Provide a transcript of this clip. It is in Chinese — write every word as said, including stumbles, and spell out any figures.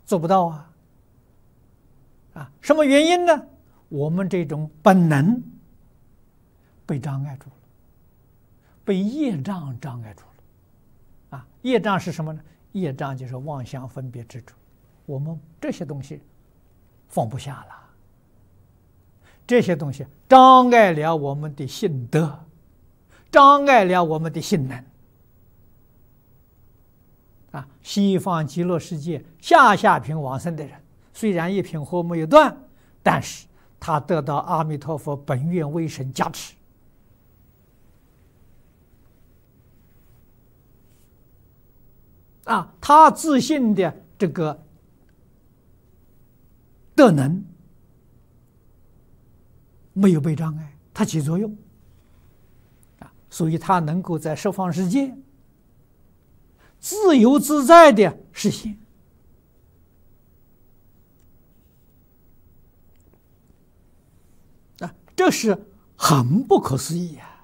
做不到啊！啊，什么原因呢？我们这种本能被障碍住了，被业障障碍住了。啊，业障是什么呢？业障就是妄想、分别、执着，我们这些东西放不下了，这些东西障碍了我们的性德，障碍了我们的性能。啊，西方极乐世界下下品往生的人，虽然一品火没有断，但是他得到阿弥陀佛本愿威神加持。啊，他自信的这个德能没有被障碍，他起作用。啊，所以他能够在十方世界自由自在的实现。啊，这是很不可思议啊！